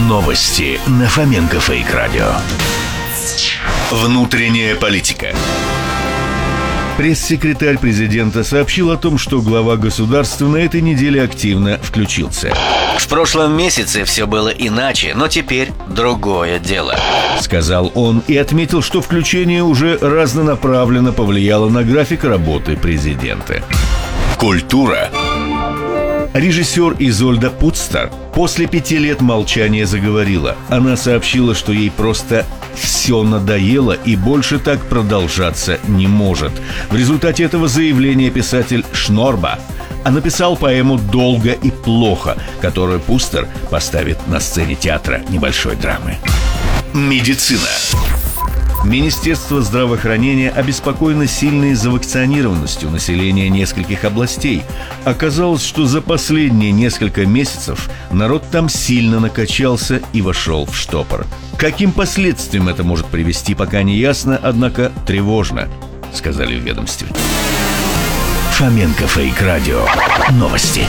Новости на Фоменко Фейк Радио. Внутренняя политика. Пресс-секретарь президента сообщил о том, что глава государства на этой неделе активно включился. В прошлом месяце все было иначе, но теперь другое дело, сказал он и отметил, что включение уже разнонаправленно повлияло на график работы президента. Культура. Режиссер Изольда Путстар после 5 лет молчания заговорила. Она сообщила, что ей просто все надоело и больше так продолжаться не может. В результате этого заявления писатель Шнорба написал поэму «Долго и плохо», которую Пустер поставит на сцене театра небольшой драмы. Медицина. Министерство здравоохранения обеспокоено сильной завакцинированностью населения нескольких областей. Оказалось, что за последние несколько месяцев народ там сильно накачался и вошел в штопор. К каким последствиям это может привести, пока не ясно, однако тревожно, сказали в ведомстве. Фоменко Фейк Радио. Новости.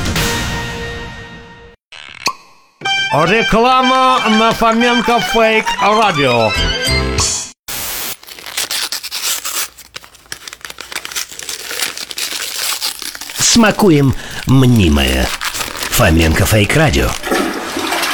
Реклама на Фоменко Фейк Радио. Смакуем мнимое. Фоменко Фейк Радио.